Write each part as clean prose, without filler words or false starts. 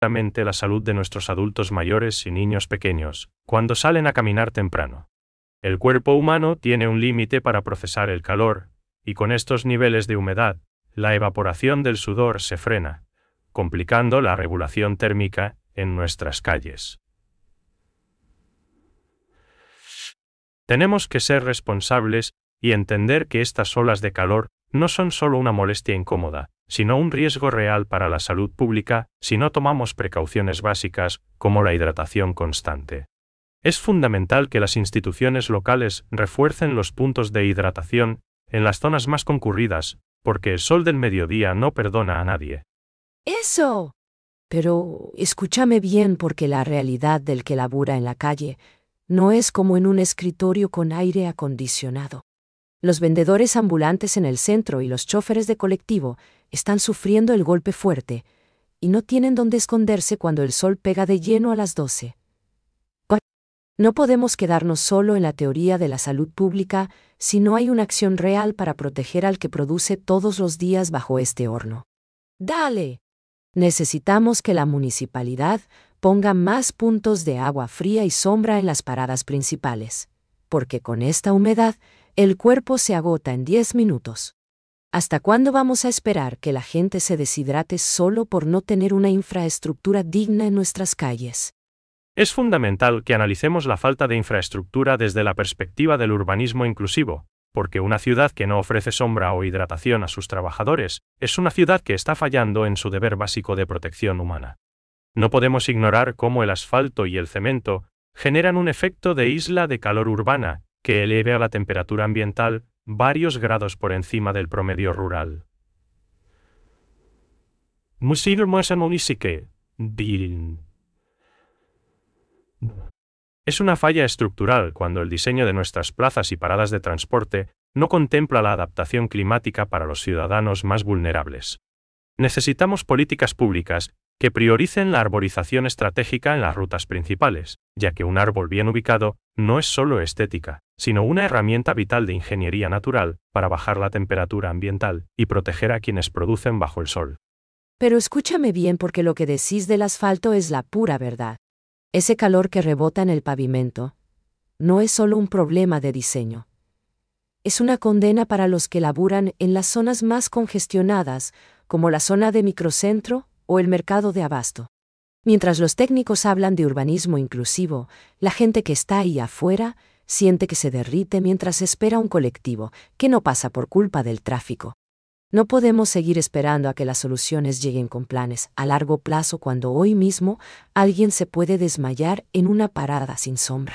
directamente la salud de nuestros adultos mayores y niños pequeños, cuando salen a caminar temprano. El cuerpo humano tiene un límite para procesar el calor, y con estos niveles de humedad, la evaporación del sudor se frena, complicando la regulación térmica en nuestras calles. Tenemos que ser responsables y entender que estas olas de calor no son solo una molestia incómoda, sino un riesgo real para la salud pública si no tomamos precauciones básicas como la hidratación constante. Es fundamental que las instituciones locales refuercen los puntos de hidratación en las zonas más concurridas, porque el sol del mediodía no perdona a nadie. Eso. Pero escúchame bien, porque la realidad del que labura en la calle no es como en un escritorio con aire acondicionado. Los vendedores ambulantes en el centro y los choferes de colectivo están sufriendo el golpe fuerte y no tienen dónde esconderse cuando el sol pega de lleno a las 12. No podemos quedarnos solo en la teoría de la salud pública si no hay una acción real para proteger al que produce todos los días bajo este horno. ¡Dale! Necesitamos que la municipalidad ponga más puntos de agua fría y sombra en las paradas principales, porque con esta humedad, el cuerpo se agota en 10 minutos. ¿Hasta cuándo vamos a esperar que la gente se deshidrate solo por no tener una infraestructura digna en nuestras calles? Es fundamental que analicemos la falta de infraestructura desde la perspectiva del urbanismo inclusivo, porque una ciudad que no ofrece sombra o hidratación a sus trabajadores es una ciudad que está fallando en su deber básico de protección humana. No podemos ignorar cómo el asfalto y el cemento generan un efecto de isla de calor urbana que eleve a la temperatura ambiental varios grados por encima del promedio rural. Es una falla estructural cuando el diseño de nuestras plazas y paradas de transporte no contempla la adaptación climática para los ciudadanos más vulnerables. Necesitamos políticas públicas que prioricen la arborización estratégica en las rutas principales, ya que un árbol bien ubicado no es solo estética, sino una herramienta vital de ingeniería natural para bajar la temperatura ambiental y proteger a quienes producen bajo el sol. Pero escúchame bien, porque lo que decís del asfalto es la pura verdad. Ese calor que rebota en el pavimento no es solo un problema de diseño. Es una condena para los que laburan en las zonas más congestionadas, como la zona de microcentro o el mercado de abasto. Mientras los técnicos hablan de urbanismo inclusivo, la gente que está ahí afuera siente que se derrite mientras espera un colectivo que no pasa por culpa del tráfico. No podemos seguir esperando a que las soluciones lleguen con planes a largo plazo cuando hoy mismo alguien se puede desmayar en una parada sin sombra.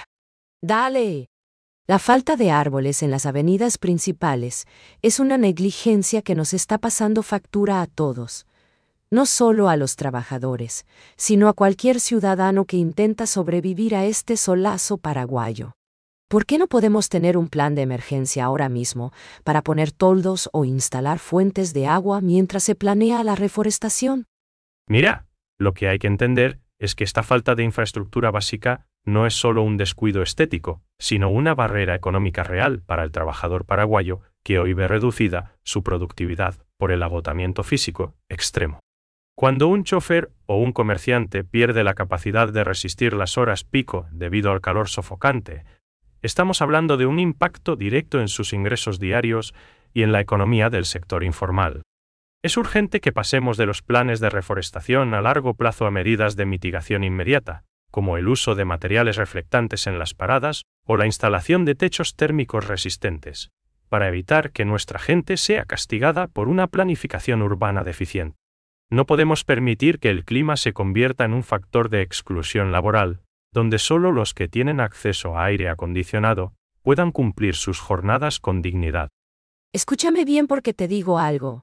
¡Dale! La falta de árboles en las avenidas principales es una negligencia que nos está pasando factura a todos, no solo a los trabajadores, sino a cualquier ciudadano que intenta sobrevivir a este solazo paraguayo. ¿Por qué no podemos tener un plan de emergencia ahora mismo para poner toldos o instalar fuentes de agua mientras se planea la reforestación? Mira, lo que hay que entender es que esta falta de infraestructura básica no es solo un descuido estético, sino una barrera económica real para el trabajador paraguayo que hoy ve reducida su productividad por el agotamiento físico extremo. Cuando un chofer o un comerciante pierde la capacidad de resistir las horas pico debido al calor sofocante, estamos hablando de un impacto directo en sus ingresos diarios y en la economía del sector informal. Es urgente que pasemos de los planes de reforestación a largo plazo a medidas de mitigación inmediata, como el uso de materiales reflectantes en las paradas o la instalación de techos térmicos resistentes, para evitar que nuestra gente sea castigada por una planificación urbana deficiente. No podemos permitir que el clima se convierta en un factor de exclusión laboral, donde solo los que tienen acceso a aire acondicionado puedan cumplir sus jornadas con dignidad. Escúchame bien, porque te digo algo.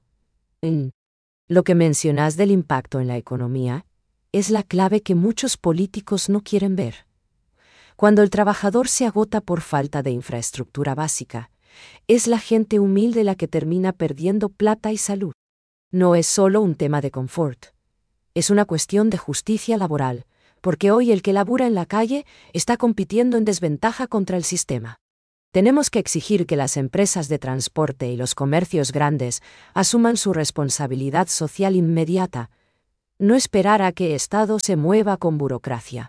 Lo que mencionas del impacto en la economía es la clave que muchos políticos no quieren ver. Cuando el trabajador se agota por falta de infraestructura básica, es la gente humilde la que termina perdiendo plata y salud. No es solo un tema de confort. Es una cuestión de justicia laboral, porque hoy el que labura en la calle está compitiendo en desventaja contra el sistema. Tenemos que exigir que las empresas de transporte y los comercios grandes asuman su responsabilidad social inmediata, No esperar a que el Estado se mueva con burocracia.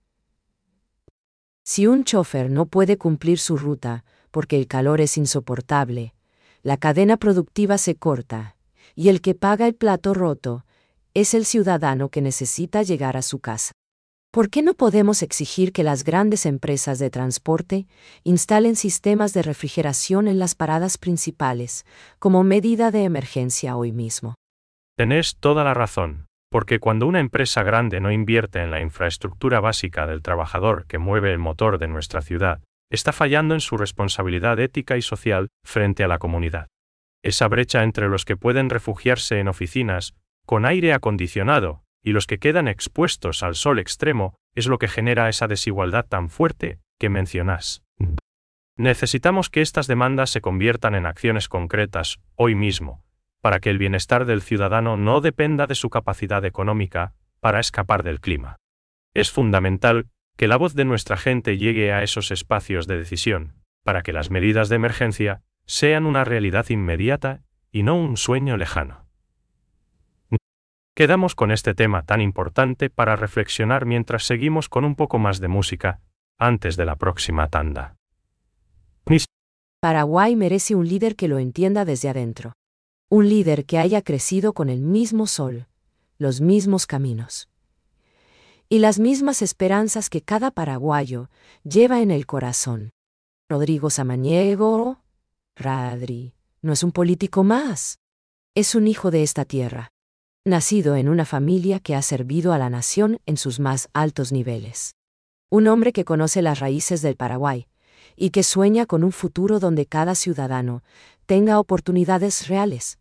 Si un chofer no puede cumplir su ruta porque el calor es insoportable, la cadena productiva se corta, y el que paga el plato roto es el ciudadano que necesita llegar a su casa. ¿Por qué no podemos exigir que las grandes empresas de transporte instalen sistemas de refrigeración en las paradas principales, como medida de emergencia hoy mismo? Tenés toda la razón, porque cuando una empresa grande no invierte en la infraestructura básica del trabajador que mueve el motor de nuestra ciudad, está fallando en su responsabilidad ética y social frente a la comunidad. Esa brecha entre los que pueden refugiarse en oficinas, con aire acondicionado, y los que quedan expuestos al sol extremo, es lo que genera esa desigualdad tan fuerte que mencionás. Necesitamos que estas demandas se conviertan en acciones concretas, hoy mismo, para que el bienestar del ciudadano no dependa de su capacidad económica para escapar del clima. Es fundamental que la voz de nuestra gente llegue a esos espacios de decisión, para que las medidas de emergencia sean una realidad inmediata y no un sueño lejano. Quedamos con este tema tan importante para reflexionar mientras seguimos con un poco más de música, antes de la próxima tanda. Paraguay merece un líder que lo entienda desde adentro. Un líder que haya crecido con el mismo sol, los mismos caminos y las mismas esperanzas que cada paraguayo lleva en el corazón. Rodrigo Samaniego, Radri, no es un político más. Es un hijo de esta tierra, nacido en una familia que ha servido a la nación en sus más altos niveles. Un hombre que conoce las raíces del Paraguay y que sueña con un futuro donde cada ciudadano tenga oportunidades reales.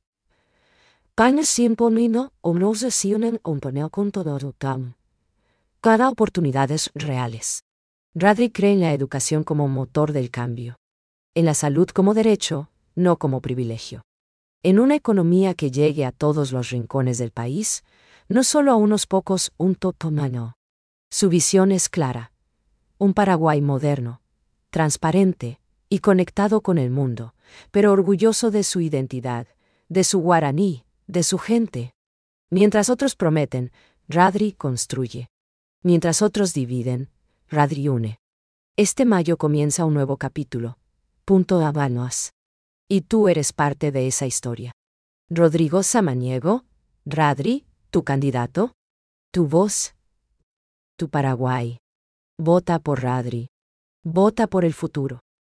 Cada oportunidades reales. Radri cree en la educación como motor del cambio. En la salud como derecho, no como privilegio. En una economía que llegue a todos los rincones del país, no solo a unos pocos, un totomano. Su visión es clara. Un Paraguay moderno, transparente y conectado con el mundo, pero orgulloso de su identidad, de su guaraní, de su gente. Mientras otros prometen, Radri construye. Mientras otros dividen, Radri une. Este mayo comienza un nuevo capítulo. Habanos. Y tú eres parte de esa historia. Rodrigo Samaniego, Radri, tu candidato, tu voz, tu Paraguay. Vota por Radri. Vota por el futuro.